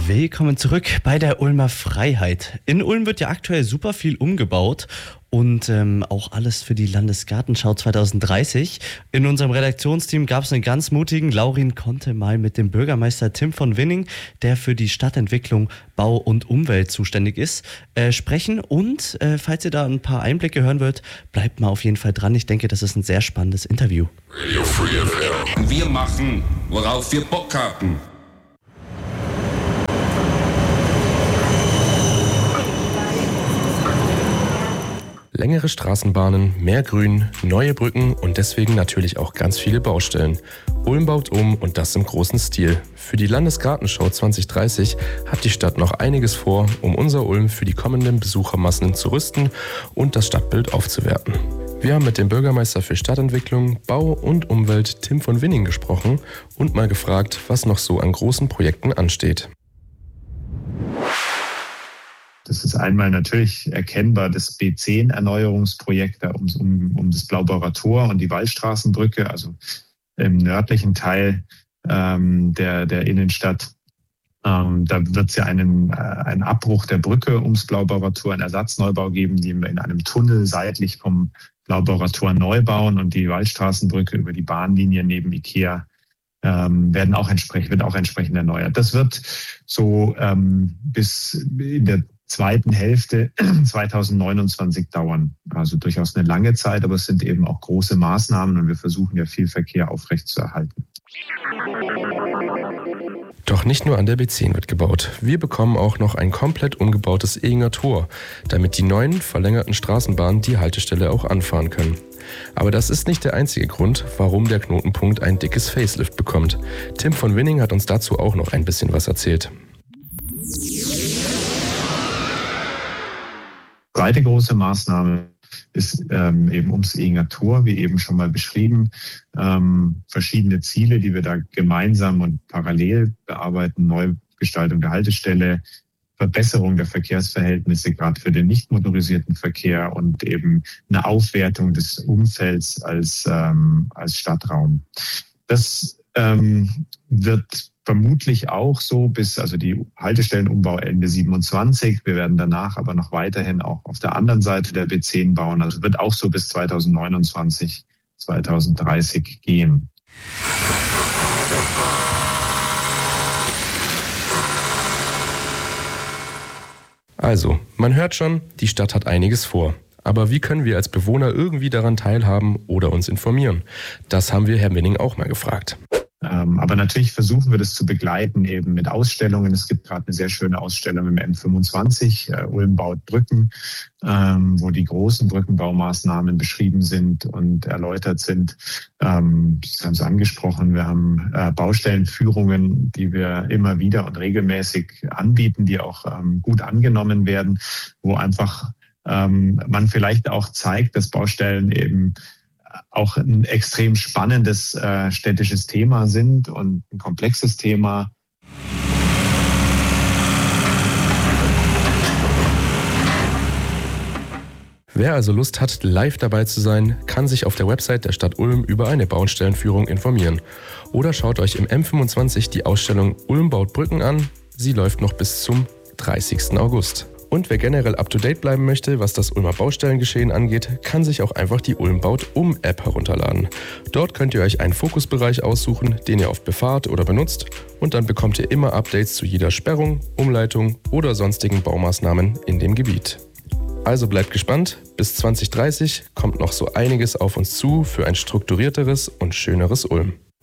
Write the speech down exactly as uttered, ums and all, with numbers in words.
Willkommen zurück bei der Ulmer Freiheit. In Ulm wird ja aktuell super viel umgebaut und ähm, auch alles für die Landesgartenschau zwanzig dreißig. In unserem Redaktionsteam gab es einen ganz mutigen. Laurin konnte mal mit dem Bürgermeister Tim von Winning, der für die Stadtentwicklung, Bau und Umwelt zuständig ist, äh, sprechen. Und äh, falls ihr da ein paar Einblicke hören wollt, bleibt mal auf jeden Fall dran. Ich denke, das ist ein sehr spannendes Interview. Radio Free F M. Wir machen, worauf wir Bock haben. Längere Straßenbahnen, mehr Grün, neue Brücken und deswegen natürlich auch ganz viele Baustellen. Ulm baut um und das im großen Stil. Für die Landesgartenschau zwanzig dreißig hat die Stadt noch einiges vor, um unser Ulm für die kommenden Besuchermassen zu rüsten und das Stadtbild aufzuwerten. Wir haben mit dem Bürgermeister für Stadtentwicklung, Bau und Umwelt Tim von Winning gesprochen und mal gefragt, was noch so an großen Projekten ansteht. Das ist einmal natürlich erkennbar das B zehn Erneuerungsprojekt da um, um, um das Blaubauer Tor und die Wallstraßenbrücke, also im nördlichen Teil ähm, der, der Innenstadt. Ähm, da wird es ja einen, äh, einen Abbruch der Brücke ums Blaubauer Tor, einen Ersatzneubau geben, den wir in einem Tunnel seitlich vom Blaubauer Tor neu bauen, und die Wallstraßenbrücke über die Bahnlinie neben Ikea ähm, werden auch entsprechend, wird auch entsprechend erneuert. Das wird so ähm, bis in der zweiten Hälfte zwanzig neunundzwanzig dauern. Also durchaus eine lange Zeit, aber es sind eben auch große Maßnahmen und wir versuchen ja viel Verkehr aufrechtzuerhalten. Doch nicht nur an der B zehn wird gebaut. Wir bekommen auch noch ein komplett umgebautes Ehinger Tor, damit die neuen verlängerten Straßenbahnen die Haltestelle auch anfahren können. Aber das ist nicht der einzige Grund, warum der Knotenpunkt ein dickes Facelift bekommt. Tim von Winning hat uns dazu auch noch ein bisschen was erzählt. Zweite große Maßnahme ist ähm, eben ums Ehinger Tor, wie eben schon mal beschrieben. Ähm, verschiedene Ziele, die wir da gemeinsam und parallel bearbeiten. Neugestaltung der Haltestelle, Verbesserung der Verkehrsverhältnisse, gerade für den nicht motorisierten Verkehr, und eben eine Aufwertung des Umfelds als, ähm, als Stadtraum. Das ähm, wird vermutlich auch so bis, also die Haltestellenumbau Ende siebenundzwanzig. Wir werden danach aber noch weiterhin auch auf der anderen Seite der B zehn bauen. Also wird auch so bis zwanzig neunundzwanzig, zwanzig dreißig gehen. Also, man hört schon, die Stadt hat einiges vor. Aber wie können wir als Bewohner irgendwie daran teilhaben oder uns informieren? Das haben wir Herrn Winning auch mal gefragt. Aber natürlich versuchen wir das zu begleiten, eben mit Ausstellungen. Es gibt gerade eine sehr schöne Ausstellung im M fünfundzwanzig, äh, Ulm baut Brücken, ähm, wo die großen Brückenbaumaßnahmen beschrieben sind und erläutert sind. Ähm, Sie haben es angesprochen, wir haben äh, Baustellenführungen, die wir immer wieder und regelmäßig anbieten, die auch ähm, gut angenommen werden, wo einfach ähm, man vielleicht auch zeigt, dass Baustellen eben auch ein extrem spannendes äh, städtisches Thema sind und ein komplexes Thema. Wer also Lust hat, live dabei zu sein, kann sich auf der Website der Stadt Ulm über eine Baustellenführung informieren. Oder schaut euch im M fünfundzwanzig die Ausstellung Ulm baut Brücken an. Sie läuft noch bis zum dreißigsten August. Und wer generell up-to-date bleiben möchte, was das Ulmer Baustellengeschehen angeht, kann sich auch einfach die Ulm baut um App herunterladen. Dort könnt ihr euch einen Fokusbereich aussuchen, den ihr oft befahrt oder benutzt, und dann bekommt ihr immer Updates zu jeder Sperrung, Umleitung oder sonstigen Baumaßnahmen in dem Gebiet. Also bleibt gespannt, bis zwanzig dreißig kommt noch so einiges auf uns zu für ein strukturierteres und schöneres Ulm.